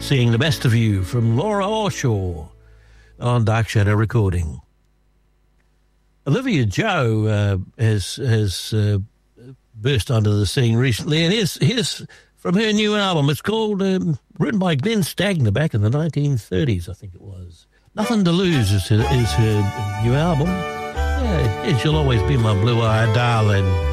seeing The Best of You from Laura Orshaw on Dark Shadow Recording. Olivia Joe has burst onto the scene recently, and here's from her new album. It's called, written by Glenn Stagner back in the 1930s, I think it was. Nothing to Lose is her new album. Yeah, She'll Always Be My Blue-Eyed Darling.